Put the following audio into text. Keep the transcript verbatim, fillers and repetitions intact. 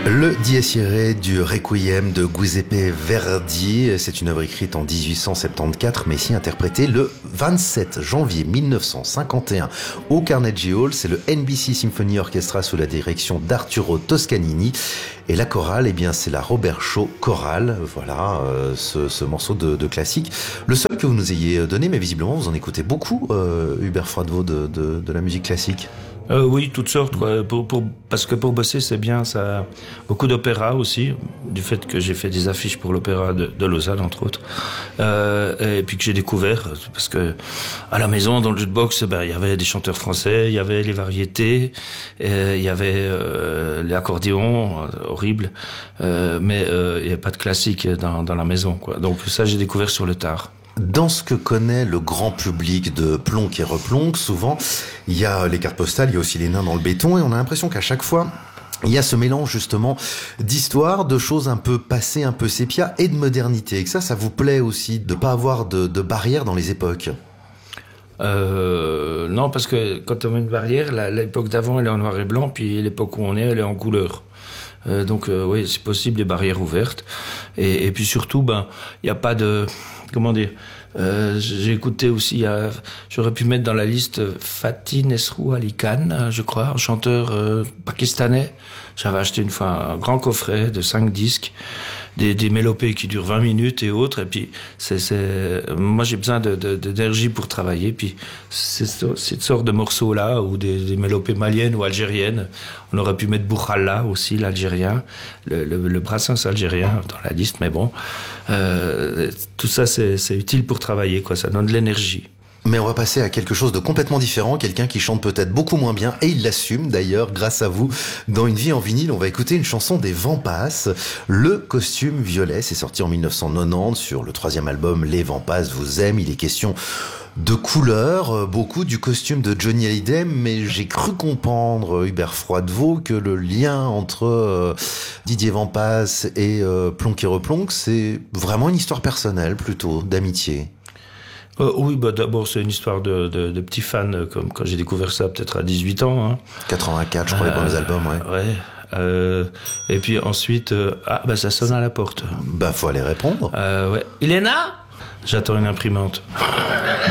Le Dies Irae du Requiem de Giuseppe Verdi, c'est une œuvre écrite en dix-huit cent soixante-quatorze, mais ici interprétée le vingt-sept janvier mille neuf cent cinquante et un au Carnegie Hall. C'est le N B C Symphony Orchestra sous la direction d'Arturo Toscanini. Et la chorale, eh bien, c'est la Robert Shaw chorale. Voilà, euh, ce, ce morceau de, de classique. Le seul que vous nous ayez donné, mais visiblement, vous en écoutez beaucoup, euh, Hubert Froidevaux, de, de, de la musique classique. Euh, oui, toutes sortes, quoi. Pour, pour, parce que pour bosser, c'est bien, ça. Beaucoup d'opéra aussi, du fait que j'ai fait des affiches pour l'opéra de, de Lausanne, entre autres. Euh, et puis que j'ai découvert, parce que à la maison, dans le jukebox, ben, il y avait des chanteurs français, il y avait les variétés, et il y avait euh, l'accordéon, horrible, euh, mais euh, il n'y avait pas de classique dans, dans la maison, quoi. Donc ça, j'ai découvert sur le tard. Dans ce que connaît le grand public de Plonk et Replonk, souvent, il y a les cartes postales, il y a aussi les nains dans le béton, et on a l'impression qu'à chaque fois, il y a ce mélange justement d'histoire, de choses un peu passées, un peu sépia, et de modernité. Et que ça, ça vous plaît aussi de pas avoir de, de barrières dans les époques? Euh, non, parce que quand on met une barrière, la, l'époque d'avant, elle est en noir et blanc, puis l'époque où on est, elle est en couleur. Euh, donc, euh, oui, c'est possible, des barrières ouvertes. Et, et puis surtout, ben, il n'y a pas de... Comment dire, euh, j'ai écouté aussi, euh, j'aurais pu mettre dans la liste Fatih Nesrou Ali Khan, je crois, un chanteur euh, pakistanais. J'avais acheté une fois un grand coffret de cinq disques, des, des mélopées qui durent vingt minutes et autres. Et puis, c'est, c'est, moi j'ai besoin de, de, d'énergie pour travailler. Puis, c'est, cette sorte de morceaux-là, ou des, des mélopées maliennes ou algériennes. On aurait pu mettre Bourhala aussi, l'algérien, le, le, le Brassens algérien dans la liste, mais bon, euh, tout ça c'est, c'est utile pour travailler, quoi. Ça donne de l'énergie. Mais on va passer à quelque chose de complètement différent, quelqu'un qui chante peut-être beaucoup moins bien, et il l'assume d'ailleurs grâce à vous. Dans Une vie en vinyle, on va écouter une chanson des Vents Passent, Le costume violet. C'est sorti en mille neuf cent quatre-vingt-dix sur le troisième album Les Vents Passent vous aiment. Il est question de couleurs, beaucoup du costume de Johnny Hallyday, mais j'ai cru comprendre, Hubert Froidevaux, que le lien entre euh, Didier Vents Passent et euh, Plonk et Replonk, c'est vraiment une histoire personnelle plutôt, d'amitié. Euh, oui, bah d'abord c'est une histoire de, de, de petits fans, comme quand j'ai découvert ça peut-être à dix-huit ans. Hein. quatre-vingt-quatre, je crois, euh, les premiers albums, ouais. Ouais. Euh, et puis ensuite, euh, ah bah ça sonne à la porte. Bah faut aller répondre. Euh, ouais. Iléna, j'attends une imprimante.